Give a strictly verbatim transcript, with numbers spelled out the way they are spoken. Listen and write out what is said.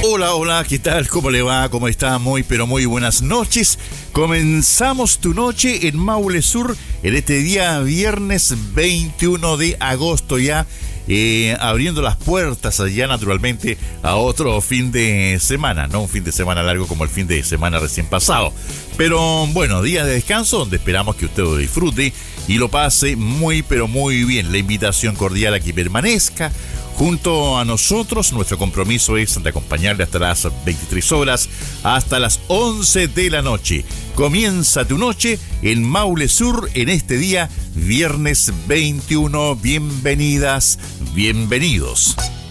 Hola, hola, ¿qué tal? ¿Cómo le va? ¿Cómo está? Muy, pero muy buenas noches. Comenzamos tu noche en Maule Sur en este día viernes veintiuno de agosto ya, eh, abriendo las puertas allá naturalmente a otro fin de semana, no un fin de semana largo como el fin de semana recién pasado. Pero bueno, día de descanso donde esperamos que usted lo disfrute y lo pase muy, pero muy bien. La invitación cordial a que permanezca junto a nosotros. Nuestro compromiso es de acompañarle hasta las veintitrés horas, hasta las once de la noche. Comienza tu noche en Maule Sur en este día, viernes veintiuno. Bienvenidas, bienvenidos.